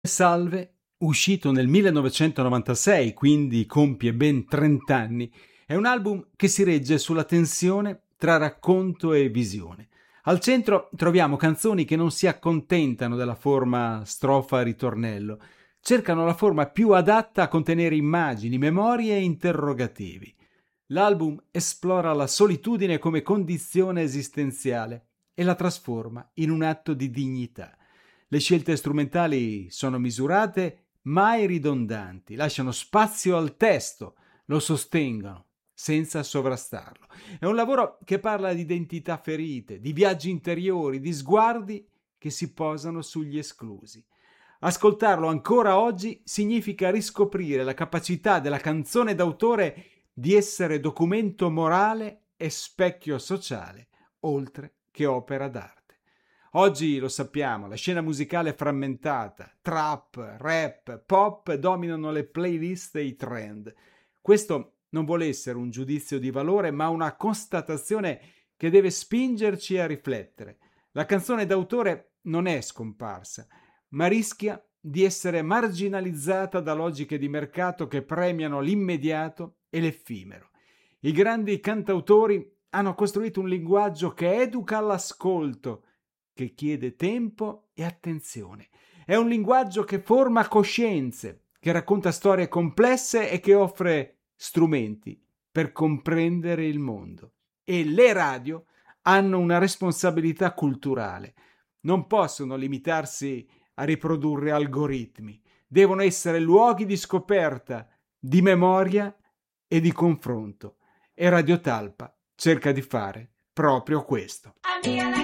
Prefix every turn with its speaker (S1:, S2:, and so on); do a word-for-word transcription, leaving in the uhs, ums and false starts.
S1: Salve, uscito nel millenovecentonovantasei, quindi compie ben trenta anni, è un album che si regge sulla tensione tra racconto e visione. Al centro troviamo canzoni che non si accontentano della forma strofa-ritornello, cercano la forma più adatta a contenere immagini, memorie e interrogativi. L'album esplora la solitudine come condizione esistenziale e la trasforma in un atto di dignità. Le scelte strumentali sono misurate, mai ridondanti, lasciano spazio al testo, lo sostengono, senza sovrastarlo. È un lavoro che parla di identità ferite, di viaggi interiori, di sguardi che si posano sugli esclusi. Ascoltarlo ancora oggi significa riscoprire la capacità della canzone d'autore di essere documento morale e specchio sociale, oltre che opera d'arte. Oggi lo sappiamo, la scena musicale è frammentata, trap, rap, pop dominano le playlist e i trend. Questo non vuole essere un giudizio di valore, ma una constatazione che deve spingerci a riflettere. La canzone d'autore non è scomparsa, ma rischia di essere marginalizzata da logiche di mercato che premiano l'immediato e l'effimero. I grandi cantautori hanno costruito un linguaggio che educa all'ascolto, che chiede tempo e attenzione. È un linguaggio che forma coscienze, che racconta storie complesse e che offre strumenti per comprendere il mondo. E le radio hanno una responsabilità culturale. Non possono limitarsi a riprodurre algoritmi. Devono essere luoghi di scoperta, di memoria e di confronto. E Radio Talpa cerca di fare proprio questo.